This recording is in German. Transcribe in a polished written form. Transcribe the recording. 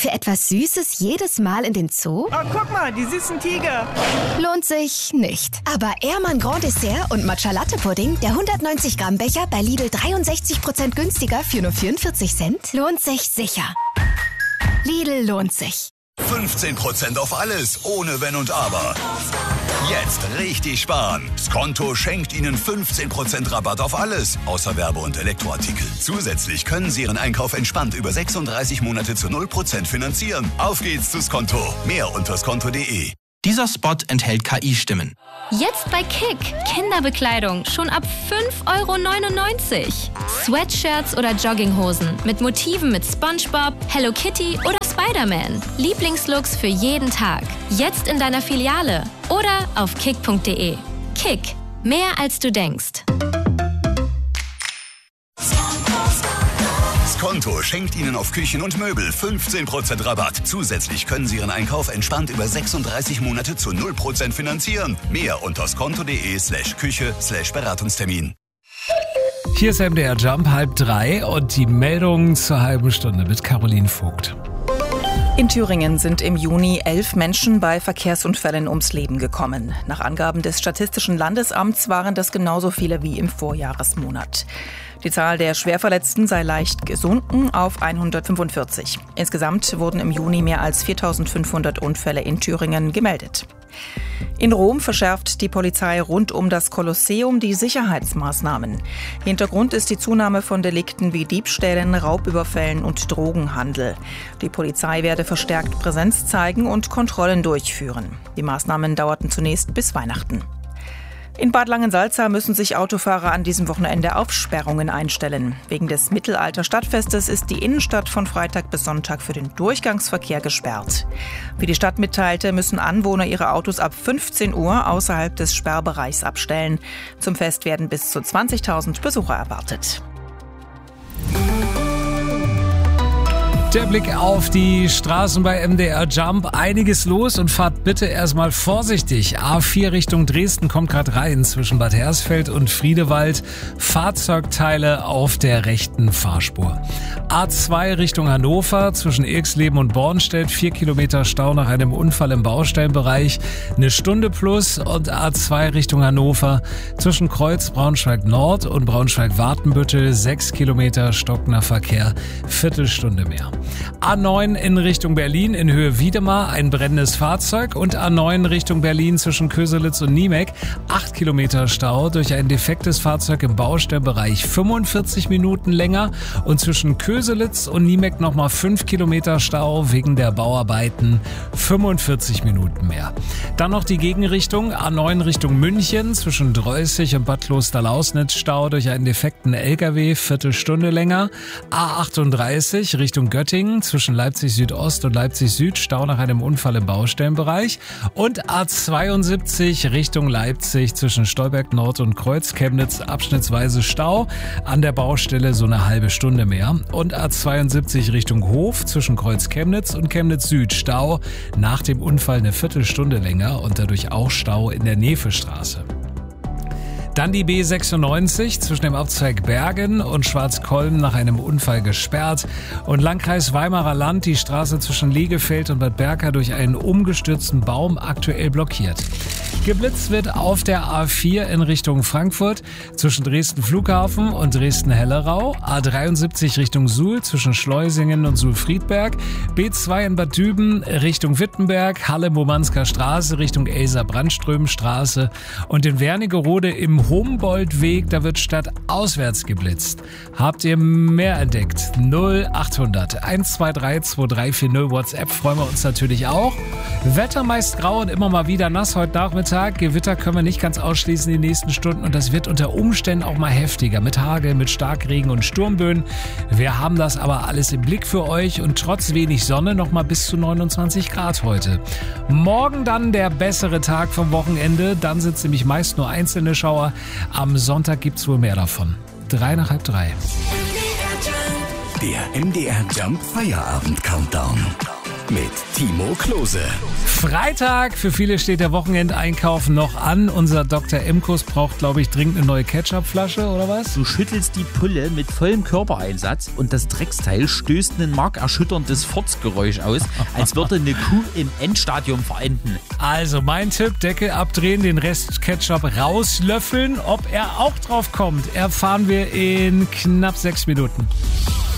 Für etwas Süßes jedes Mal in den Zoo? Oh, guck mal, die süßen Tiger. Lohnt sich nicht. Aber Ehrmann Grand Dessert und Matcha Latte Pudding, der 190 Gramm Becher bei Lidl 63% günstiger für nur 44 Cent, lohnt sich sicher. Lidl lohnt sich. 15% auf alles, ohne Wenn und Aber. Jetzt richtig sparen. Skonto schenkt Ihnen 15% Rabatt auf alles, außer Werbe- und Elektroartikel. Zusätzlich können Sie Ihren Einkauf entspannt über 36 Monate zu 0% finanzieren. Auf geht's zu Skonto. Mehr unter skonto.de. Dieser Spot enthält KI-Stimmen. Jetzt bei Kick. Kinderbekleidung schon ab 5,99 €. Sweatshirts oder Jogginghosen mit Motiven mit SpongeBob, Hello Kitty oder Spider-Man. Lieblingslooks für jeden Tag. Jetzt in deiner Filiale oder auf kick.de. Kick. Mehr als du denkst. Skonto schenkt Ihnen auf Küchen und Möbel 15% Rabatt. Zusätzlich können Sie Ihren Einkauf entspannt über 36 Monate zu 0% finanzieren. Mehr unter skonto.de/Küche/Beratungstermin. Hier ist MDR Jump 2:30 und die Meldung zur halben Stunde mit Caroline Vogt. In Thüringen sind im Juni 11 Menschen bei Verkehrsunfällen ums Leben gekommen. Nach Angaben des Statistischen Landesamts waren das genauso viele wie im Vorjahresmonat. Die Zahl der Schwerverletzten sei leicht gesunken auf 145. Insgesamt wurden im Juni mehr als 4.500 Unfälle in Thüringen gemeldet. In Rom verschärft die Polizei rund um das Kolosseum die Sicherheitsmaßnahmen. Hintergrund ist die Zunahme von Delikten wie Diebstählen, Raubüberfällen und Drogenhandel. Die Polizei werde verstärkt Präsenz zeigen und Kontrollen durchführen. Die Maßnahmen dauerten zunächst bis Weihnachten. In Bad Langensalza müssen sich Autofahrer an diesem Wochenende auf Sperrungen einstellen. Wegen des Mittelalter-Stadtfestes ist die Innenstadt von Freitag bis Sonntag für den Durchgangsverkehr gesperrt. Wie die Stadt mitteilte, müssen Anwohner ihre Autos ab 15 Uhr außerhalb des Sperrbereichs abstellen. Zum Fest werden bis zu 20.000 Besucher erwartet. Der Blick auf die Straßen bei MDR Jump. Einiges los und fahrt bitte erstmal vorsichtig. A4 Richtung Dresden kommt gerade rein zwischen Bad Hersfeld und Friedewald. Fahrzeugteile auf der rechten Fahrspur. A2 Richtung Hannover zwischen Irxleben und Bornstedt. 4 Kilometer Stau nach einem Unfall im Baustellenbereich. 1 Stunde plus. Und A2 Richtung Hannover zwischen Kreuz Braunschweig Nord und Braunschweig-Wartenbüttel. 6 Kilometer stockender Verkehr. Viertelstunde mehr. A9 in Richtung Berlin in Höhe Wiedemar ein brennendes Fahrzeug und A9 Richtung Berlin zwischen Köselitz und Niemek 8 Kilometer Stau durch ein defektes Fahrzeug im Baustellenbereich 45 Minuten länger und zwischen Köselitz und Niemek nochmal 5 Kilometer Stau wegen der Bauarbeiten 45 Minuten mehr. Dann noch die Gegenrichtung A9 Richtung München zwischen Dreußig und Bad Klosterlausnitz Stau durch einen defekten LKW Viertelstunde länger. A38 Richtung Göttingen zwischen Leipzig Südost und Leipzig Süd Stau nach einem Unfall im Baustellenbereich und A72 Richtung Leipzig zwischen Stolberg Nord und Kreuz Chemnitz abschnittsweise Stau, an der Baustelle so eine halbe Stunde mehr und A72 Richtung Hof zwischen Kreuz Chemnitz und Chemnitz Süd Stau, nach dem Unfall eine Viertelstunde länger und dadurch auch Stau in der Nefestraße. Dann die B96 zwischen dem Abzweig Bergen und Schwarzkolm nach einem Unfall gesperrt und Landkreis Weimarer Land die Straße zwischen Legefeld und Bad Berka durch einen umgestürzten Baum aktuell blockiert. Geblitzt wird auf der A4 in Richtung Frankfurt zwischen Dresden Flughafen und Dresden-Hellerau, A73 Richtung Suhl zwischen Schleusingen und Suhl-Friedberg, B2 in Bad Düben Richtung Wittenberg, Halle-Momansker Straße Richtung Elsa-Brandström-Straße und in Wernigerode im Humboldtweg, da wird stadtauswärts geblitzt. Habt ihr mehr entdeckt? 0800 123 2340 WhatsApp freuen wir uns natürlich auch. Wetter meist grau und immer mal wieder nass heute Nachmittag. Gewitter können wir nicht ganz ausschließen in den nächsten Stunden und das wird unter Umständen auch mal heftiger mit Hagel, mit Starkregen und Sturmböen. Wir haben das aber alles im Blick für euch und trotz wenig Sonne noch mal bis zu 29 Grad heute. Morgen dann der bessere Tag vom Wochenende, dann sind es nämlich meist nur einzelne Schauer. Am Sonntag gibt's wohl mehr davon. 2:55. Der MDR Jump Feierabend Countdown. mit Timo Klose. Freitag, für viele steht der Wochenendeinkauf noch an. Unser Dr. Imkus braucht, glaube ich, dringend eine neue Ketchupflasche, oder was? Du schüttelst die Pulle mit vollem Körpereinsatz und das Drecksteil stößt ein markerschütterndes Furzgeräusch aus, als würde eine Kuh im Endstadium verenden. Also mein Tipp, Deckel abdrehen, den Rest Ketchup rauslöffeln. Ob er auch drauf kommt, erfahren wir in knapp 6 Minuten.